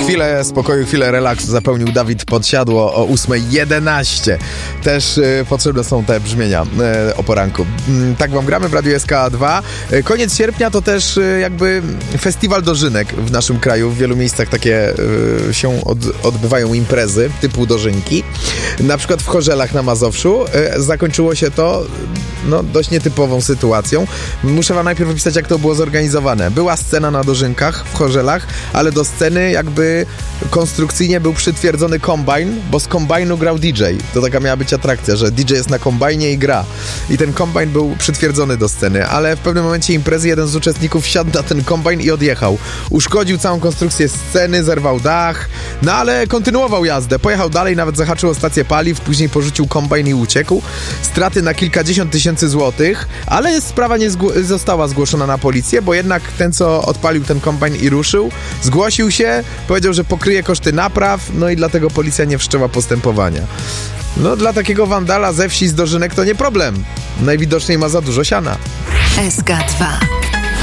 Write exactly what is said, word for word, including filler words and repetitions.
Chwilę spokoju, chwilę relaksu zapełnił Dawid Podsiadło o ósma jedenaście. Też y, potrzebne są te brzmienia y, o poranku. Y, tak wam gramy w Radiu S K dwa. Y, koniec sierpnia to też y, jakby festiwal dożynek w naszym kraju. W wielu miejscach takie y, się od, odbywają imprezy typu dożynki. Na przykład w Chorzelach na Mazowszu y, zakończyło się to no, dość nietypową sytuacją. Muszę wam najpierw opisać, jak to było zorganizowane. Była scena na dożynkach w Chorzelach, ale do sceny jakby konstrukcyjnie był przytwierdzony kombajn, bo z kombajnu grał D J. To taka miała być atrakcja, że D J jest na kombajnie i gra. I ten kombajn był przytwierdzony do sceny, ale w pewnym momencie imprezy jeden z uczestników wsiadł na ten kombajn i odjechał. Uszkodził całą konstrukcję sceny, zerwał dach, no ale kontynuował jazdę. Pojechał dalej, nawet zahaczył o stację paliw, później porzucił kombajn i uciekł. Straty na kilkadziesiąt tysięcy złotych, ale sprawa nie zgło- została zgłoszona na policję, bo jednak ten, co odpalił ten kombajn i ruszył, zgłosił się, powiedział, że pokryje koszty napraw, no i dlatego policja nie wszczęła postępowania. No dla takiego wandala ze wsi z dożynek to nie problem. Najwidoczniej ma za dużo siana. S K dwa.